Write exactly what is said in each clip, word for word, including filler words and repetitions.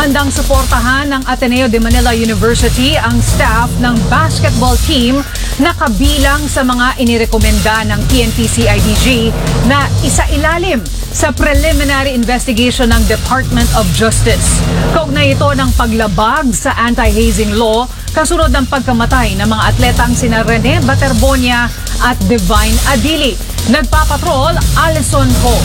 Handang suportahan ng Ateneo de Manila University ang staff ng basketball team na kabilang sa mga inirekomenda ng P N P C I D G na isailalim sa preliminary investigation ng Department of Justice. Kaugnay ito ng paglabag sa anti-hazing law kasunod ng pagkamatay ng mga atletang sina Rene Baterbonia at Divine Adili. Nagpapatrol, Alison Ho.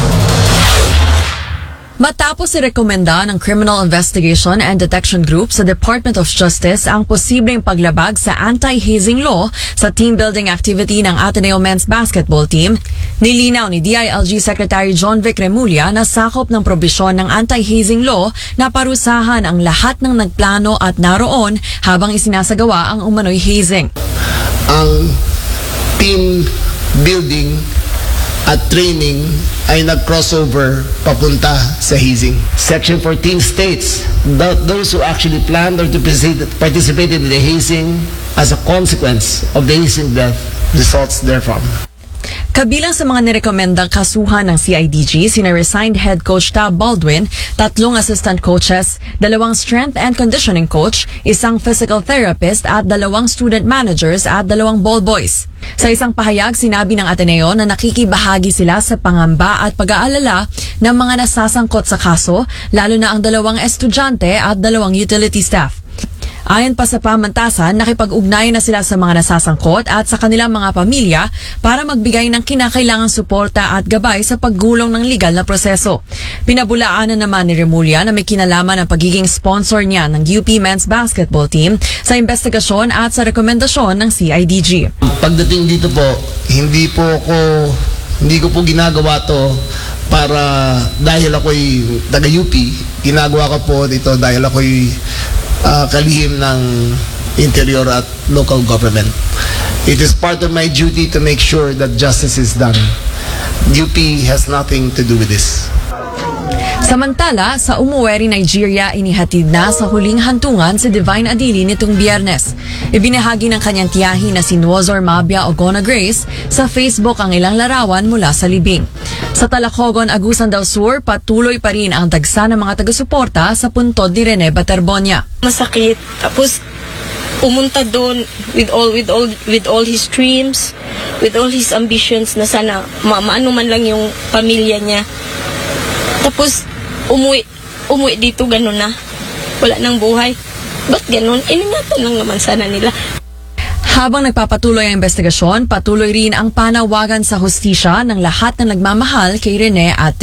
Matapos irekomenda ng Criminal Investigation and Detection Group sa Department of Justice ang posibleng paglabag sa anti-hazing law sa team building activity ng Ateneo Men's Basketball Team, nilinaw ni D I L G Secretary John Vic Remulla na sakop ng probisyon ng anti-hazing law na parusahan ang lahat ng nagplano at naroon habang isinasagawa ang umano'y hazing. Ang team building at training ay nag-crossover papunta sa hazing. Section fourteen states that those who actually planned or to participate in the hazing as a consequence of the hazing death results therefrom. Kabilang sa mga nirekomendang kasuhan ng C I D G, sina resigned head coach Tab Baldwin, tatlong assistant coaches, dalawang strength and conditioning coach, isang physical therapist at dalawang student managers at dalawang ball boys. Sa isang pahayag, sinabi ng Ateneo na nakikibahagi sila sa pangamba at pag-aalala ng mga nasasangkot sa kaso, lalo na ang dalawang estudyante at dalawang utility staff. Ayon pa sa pamantasan, nakipag-ugnayan na sila sa mga nasasangkot at sa kanilang mga pamilya para magbigay ng kinakailangang suporta at gabay sa paggulong ng legal na proseso. Pinabulaanan naman ni Remulla na may kinalaman ang pagiging sponsor niya ng U P Men's Basketball Team sa investigasyon at sa rekomendasyon ng C I D G. Pagdating dito po, hindi po ako, hindi ko po ginagawa to para dahil ako'y taga-U P. Ginagawa ko po dito dahil ako'y Uh, kalihim ng interior at local government. It is part of my duty to make sure that justice is done. U P has nothing to do with this. Samantala, sa umuwi Nigeria, inihatid na sa huling hantungan si Divine Adili nitong Biyernes. Ibinahagi ng kanyang tiyahin na si Nwozor Mabia Ogona Grace sa Facebook ang ilang larawan mula sa libing. Sa Talacogon, Agusan del Sur, patuloy pa rin ang dagsa ng mga taga-suporta sa puntod ni Rene Baterbonia. Masakit. Tapos umunta doon with all with all with all his dreams, with all his ambitions na sana ma maano man lang yung pamilya niya. Tapos umuwi umuwi dito ganun na. Wala nang buhay. Ba't ganun? Iningatan lang naman sana nila. Habang nagpapatuloy ang investigasyon, patuloy rin ang panawagan sa hustisya ng lahat ng nagmamahal kay Rene at